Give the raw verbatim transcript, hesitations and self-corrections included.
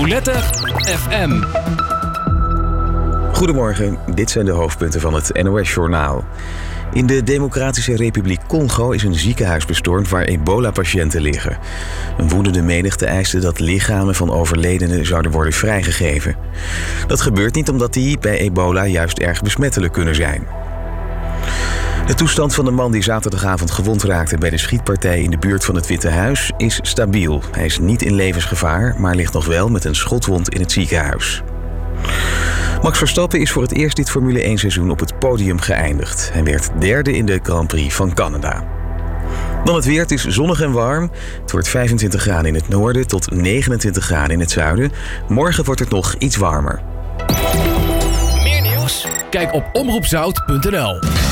Roulette F M. Goedemorgen, dit zijn de hoofdpunten van het N O S-journaal. In de Democratische Republiek Congo is een ziekenhuis bestormd waar ebola-patiënten liggen. Een woedende menigte eiste dat lichamen van overledenen zouden worden vrijgegeven. Dat gebeurt niet omdat die bij ebola juist erg besmettelijk kunnen zijn. De toestand van de man die zaterdagavond gewond raakte bij de schietpartij in de buurt van het Witte Huis is stabiel. Hij is niet in levensgevaar, maar ligt nog wel met een schotwond in het ziekenhuis. Max Verstappen is voor het eerst dit Formule één seizoen op het podium geëindigd. Hij werd derde in de Grand Prix van Canada. Dan het weer, het is zonnig en warm. Het wordt vijfentwintig graden in het noorden tot negenentwintig graden in het zuiden. Morgen wordt het nog iets warmer. Meer nieuws? Kijk op omroep zout punt n l.